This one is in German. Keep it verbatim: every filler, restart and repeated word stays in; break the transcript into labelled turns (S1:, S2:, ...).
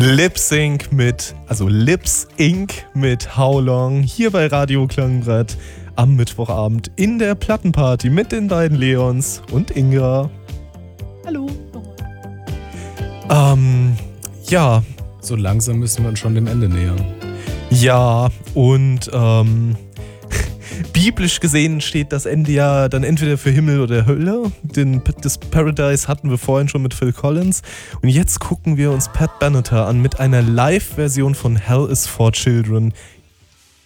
S1: Lip Sync mit, also Lips Inc mit How Long hier bei Radio Klangbrett am Mittwochabend in der Plattenparty mit den beiden Leons und Inga.
S2: Hallo.
S1: Ähm, ja.
S3: So langsam müssen wir uns schon dem Ende nähern.
S1: Ja, und ähm, biblisch gesehen steht das Ende ja dann entweder für Himmel oder Hölle. Den, das Paradise hatten wir vorhin schon mit Phil Collins. Und jetzt gucken wir uns Pat Benatar an mit einer Live-Version von Hell is for Children